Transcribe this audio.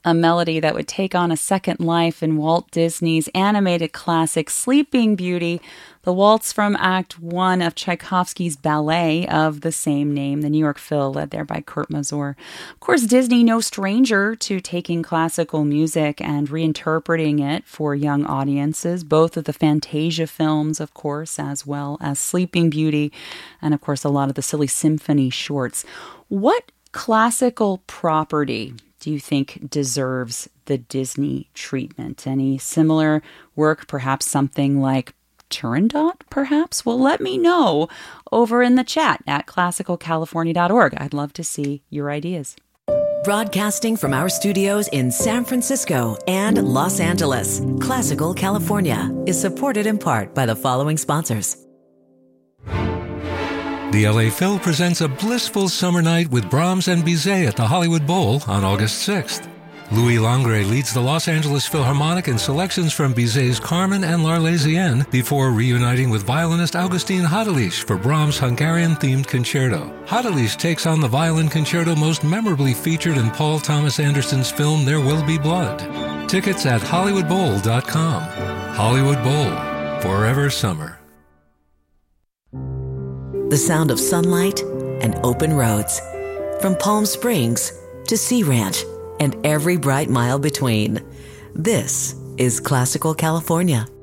a melody that would take on a second life in Walt Disney's animated classic Sleeping Beauty, the waltz from Act 1 of Tchaikovsky's ballet of the same name, the New York Phil, led there by Kurt Masur. Of course, Disney, no stranger to taking classical music and reinterpreting it for young audiences, both of the Fantasia films, of course, as well as Sleeping Beauty, and of course, a lot of the Silly Symphony shorts. What classical property do you think deserves the Disney treatment? Any similar work, perhaps something like Turandot, perhaps? Well, let me know over in the chat at classicalcalifornia.org. I'd love to see your ideas. Broadcasting from our studios in San Francisco and Los Angeles, Classical California is supported in part by the following sponsors. The LA Phil presents a blissful summer night with Brahms and Bizet at the Hollywood Bowl on August 6th. Louis Langre leads the Los Angeles Philharmonic in selections from Bizet's Carmen and L'Arlésienne before reuniting with violinist Augustin Hadelich for Brahms' Hungarian-themed concerto. Hadelich takes on the violin concerto most memorably featured in Paul Thomas Anderson's film There Will Be Blood. Tickets at HollywoodBowl.com. Hollywood Bowl. Forever summer. The sound of sunlight and open roads. From Palm Springs to Sea Ranch and every bright mile between. This is Classical California.